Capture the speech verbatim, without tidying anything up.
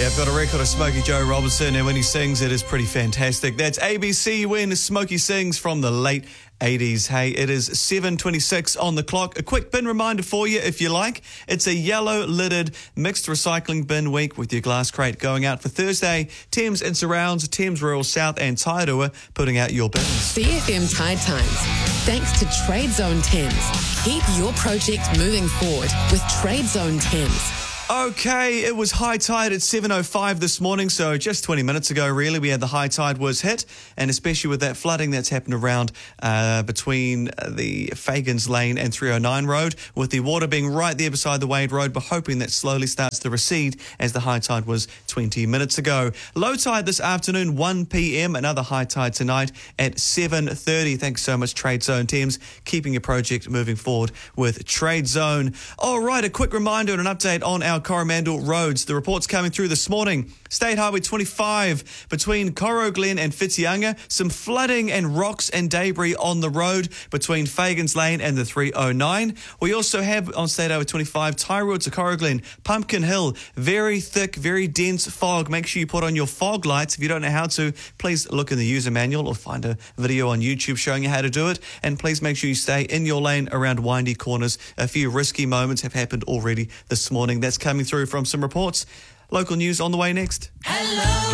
Yeah, I've got a record of Smokey Joe Robinson, and when he sings, it is pretty fantastic. That's A B C when Smokey sings from the late eighties. Hey, it is seven twenty-six on the clock. A quick bin reminder for you, if you like. It's a yellow-lidded mixed recycling bin week with your glass crate going out for Thursday. Thames and surrounds, Thames Rural South and Tairua putting out your bins. C F M Tide Times. Thanks to Trade Zone Thames. Keep your project moving forward with Trade Zone Thames. Okay, it was high tide at seven oh five this morning, so just twenty minutes ago, really, we had the high tide was hit, and especially with that flooding that's happened around uh, between the Fagans Lane and three oh nine Road, with the water being right there beside the Wade Road, but hoping that slowly starts to recede as the high tide was twenty minutes ago. Low tide this afternoon, one p.m, another high tide tonight at seven thirty. Thanks so much, Trade Zone Thames, keeping your project moving forward with Trade Zone. All right, a quick reminder and an update on our Coromandel roads. The report's coming through this morning. State Highway twenty-five between Coro Glen and Whitianga. Some flooding and rocks and debris on the road between Fagans Lane and the three oh nine. We also have on State Highway twenty-five, Tairua to Coro Glen, Pumpkin Hill. Very thick, very dense fog. Make sure you put on your fog lights. If you don't know how to, please look in the user manual or find a video on YouTube showing you how to do it. And please make sure you stay in your lane around windy corners. A few risky moments have happened already this morning. That's coming through from some reports. Local news on the way next. Hello.